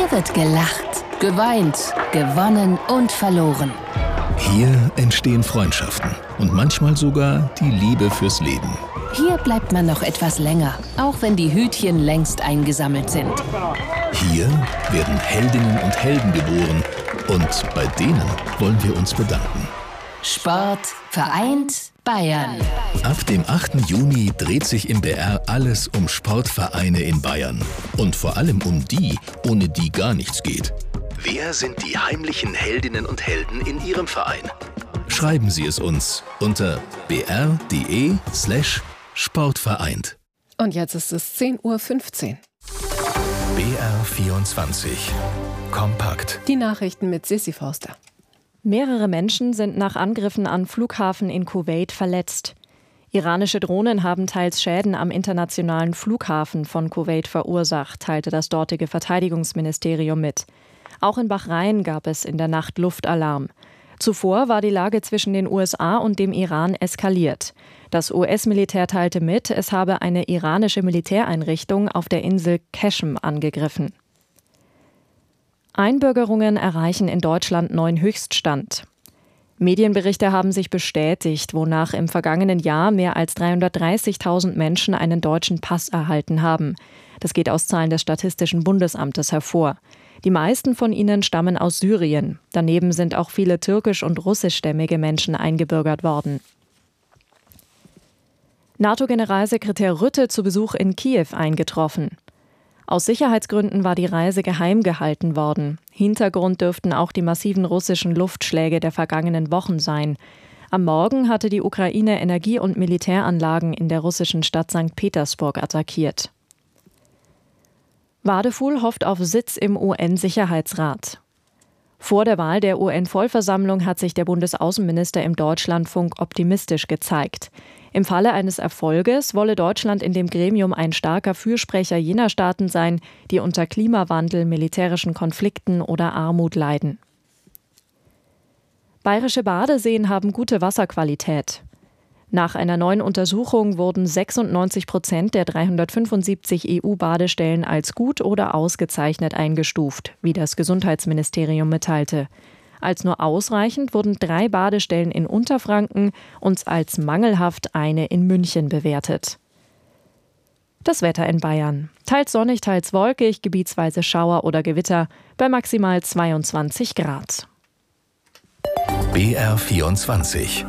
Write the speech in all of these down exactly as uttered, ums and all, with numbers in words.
Hier wird gelacht, geweint, gewonnen und verloren. Hier entstehen Freundschaften und manchmal sogar die Liebe fürs Leben. Hier bleibt man noch etwas länger, auch wenn die Hütchen längst eingesammelt sind. Hier werden Heldinnen und Helden geboren und bei denen wollen wir uns bedanken. Sport vereint Bayern. Ab dem achten Juni dreht sich im B R alles um Sportvereine in Bayern. Und vor allem um die, ohne die gar nichts geht. Wer sind die heimlichen Heldinnen und Helden in Ihrem Verein? Schreiben Sie es uns unter br.de slash sportvereint. Und jetzt ist es zehn Uhr fünfzehn. B R vierundzwanzig. Kompakt. Die Nachrichten mit Sissi Forster. Mehrere Menschen sind nach Angriffen an Flughafen in Kuwait verletzt. Iranische Drohnen haben teils Schäden am internationalen Flughafen von Kuwait verursacht, teilte das dortige Verteidigungsministerium mit. Auch in Bahrain gab es in der Nacht Luftalarm. Zuvor war die Lage zwischen den U S A und dem Iran eskaliert. Das U S-Militär teilte mit, es habe eine iranische Militäreinrichtung auf der Insel Qeshm angegriffen. Einbürgerungen erreichen in Deutschland neuen Höchststand. Medienberichte haben sich bestätigt, wonach im vergangenen Jahr mehr als dreihundertdreißigtausend Menschen einen deutschen Pass erhalten haben. Das geht aus Zahlen des Statistischen Bundesamtes hervor. Die meisten von ihnen stammen aus Syrien. Daneben sind auch viele türkisch- und russischstämmige Menschen eingebürgert worden. NATO-Generalsekretär Rutte zu Besuch in Kiew eingetroffen. Aus Sicherheitsgründen war die Reise geheim gehalten worden. Hintergrund dürften auch die massiven russischen Luftschläge der vergangenen Wochen sein. Am Morgen hatte die Ukraine Energie- und Militäranlagen in der russischen Stadt Sankt Petersburg attackiert. Wadefuhl hofft auf Sitz im U N-Sicherheitsrat. Vor der Wahl der U N-Vollversammlung hat sich der Bundesaußenminister im Deutschlandfunk optimistisch gezeigt. Im Falle eines Erfolges wolle Deutschland in dem Gremium ein starker Fürsprecher jener Staaten sein, die unter Klimawandel, militärischen Konflikten oder Armut leiden. Bayerische Badeseen haben gute Wasserqualität. Nach einer neuen Untersuchung wurden sechsundneunzig Prozent der dreihundertfünfundsiebzig E U-Badestellen als gut oder ausgezeichnet eingestuft, wie das Gesundheitsministerium mitteilte. Als nur ausreichend wurden drei Badestellen in Unterfranken und als mangelhaft eine in München bewertet. Das Wetter in Bayern. Teils sonnig, teils wolkig, gebietsweise Schauer oder Gewitter bei maximal zweiundzwanzig Grad. B R vierundzwanzig.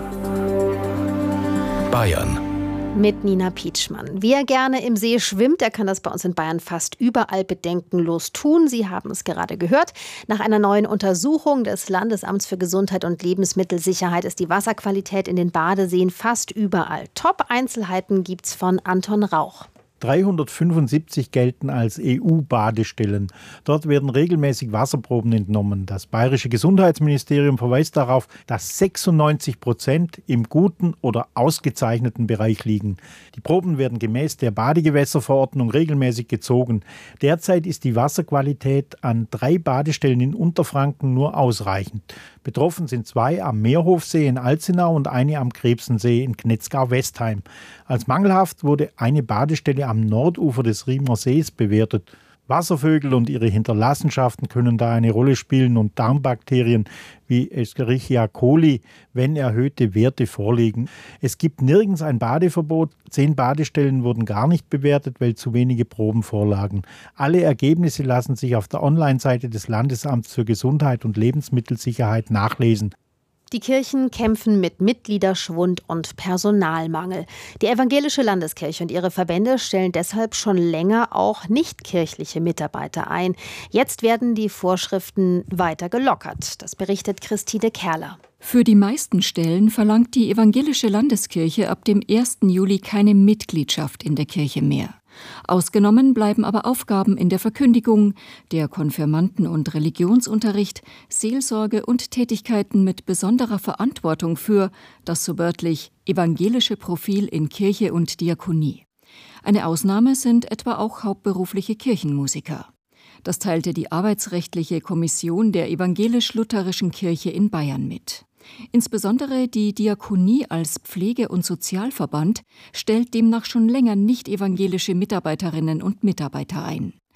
Bayern. Mit Nina Pietschmann. Wer gerne im See schwimmt, der kann das bei uns in Bayern fast überall bedenkenlos tun. Sie haben es gerade gehört. Nach einer neuen Untersuchung des Landesamts für Gesundheit und Lebensmittelsicherheit ist die Wasserqualität in den Badeseen fast überall top. Einzelheiten gibt's von Anton Rauch. dreihundertfünfundsiebzig gelten als E U-Badestellen. Dort werden regelmäßig Wasserproben entnommen. Das bayerische Gesundheitsministerium verweist darauf, dass sechsundneunzig Prozent im guten oder ausgezeichneten Bereich liegen. Die Proben werden gemäß der Badegewässerverordnung regelmäßig gezogen. Derzeit ist die Wasserqualität an drei Badestellen in Unterfranken nur ausreichend. Betroffen sind zwei am Meerhofsee in Alzenau und eine am Krebsensee in Knetzgau-Westheim. Als mangelhaft wurde eine Badestelle am Nordufer des Riemer Sees bewertet. Wasservögel und ihre Hinterlassenschaften können da eine Rolle spielen und Darmbakterien wie Escherichia coli, wenn erhöhte Werte vorliegen. Es gibt nirgends ein Badeverbot. Zehn Badestellen wurden gar nicht bewertet, weil zu wenige Proben vorlagen. Alle Ergebnisse lassen sich auf der Online-Seite des Landesamts für Gesundheit und Lebensmittelsicherheit nachlesen. Die Kirchen kämpfen mit Mitgliederschwund und Personalmangel. Die evangelische Landeskirche und ihre Verbände stellen deshalb schon länger auch nichtkirchliche Mitarbeiter ein. Jetzt werden die Vorschriften weiter gelockert. Das berichtet Christine Kerler. Für die meisten Stellen verlangt die evangelische Landeskirche ab dem ersten Juli keine Mitgliedschaft in der Kirche mehr. Ausgenommen bleiben aber Aufgaben in der Verkündigung, der Konfirmanden- und Religionsunterricht, Seelsorge und Tätigkeiten mit besonderer Verantwortung für das so wörtlich evangelische Profil in Kirche und Diakonie. Eine Ausnahme sind etwa auch hauptberufliche Kirchenmusiker. Das teilte die Arbeitsrechtliche Kommission der Evangelisch-Lutherischen Kirche in Bayern mit. Insbesondere die Diakonie als Pflege- und Sozialverband stellt demnach schon länger nicht-evangelische Mitarbeiterinnen und Mitarbeiter ein.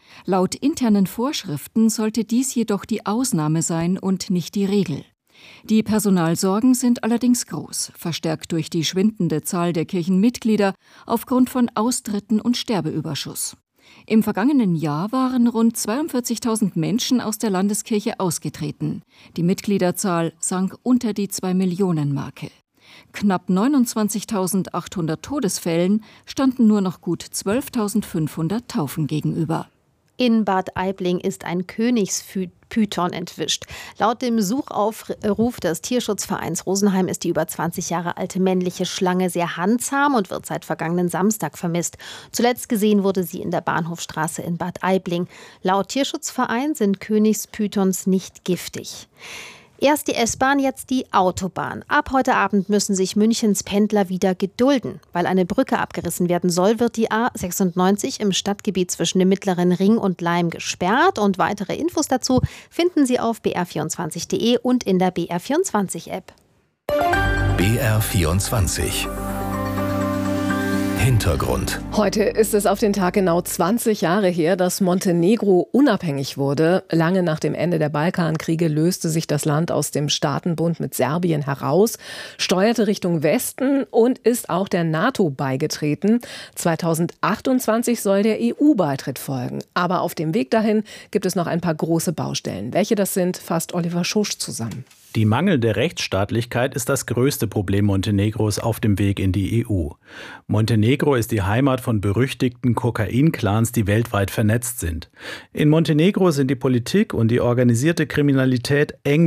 Laut internen Vorschriften sollte dies jedoch die Ausnahme sein und nicht die Regel. Die Personalsorgen sind allerdings groß, verstärkt durch die schwindende Zahl der Kirchenmitglieder aufgrund von Austritten und Sterbeüberschuss. Im vergangenen Jahr waren rund zweiundvierzigtausend Menschen aus der Landeskirche ausgetreten. Die Mitgliederzahl sank unter die zwei-Millionen-Marke. Knapp neunundzwanzigtausendachthundert Todesfällen standen nur noch gut zwölftausendfünfhundert Taufen gegenüber. In Bad Aibling ist ein Königspython entwischt. Laut dem Suchaufruf des Tierschutzvereins Rosenheim ist die über zwanzig Jahre alte männliche Schlange sehr handzahm und wird seit vergangenen Samstag vermisst. Zuletzt gesehen wurde sie in der Bahnhofstraße in Bad Aibling. Laut Tierschutzverein sind Königspythons nicht giftig. Erst die S-Bahn, jetzt die Autobahn. Ab heute Abend müssen sich Münchens Pendler wieder gedulden. Weil eine Brücke abgerissen werden soll, wird die A sechsundneunzig im Stadtgebiet zwischen dem Mittleren Ring und Laim gesperrt. Und weitere Infos dazu finden Sie auf b r vierundzwanzig punkt d e und in der B R vierundzwanzig App. B R vierundzwanzig. Hintergrund. Heute ist es auf den Tag genau zwanzig Jahre her, dass Montenegro unabhängig wurde. Lange nach dem Ende der Balkankriege löste sich das Land aus dem Staatenbund mit Serbien heraus, steuerte Richtung Westen und ist auch der NATO beigetreten. zweitausendachtundzwanzig soll der E U-Beitritt folgen. Aber auf dem Weg dahin gibt es noch ein paar große Baustellen. Welche das sind, fasst Oliver Schusch zusammen. Die mangelnde Rechtsstaatlichkeit ist das größte Problem Montenegros auf dem Weg in die E U. Montenegro ist die Heimat von berüchtigten Kokain-Clans, die weltweit vernetzt sind. In Montenegro sind die Politik und die organisierte Kriminalität eng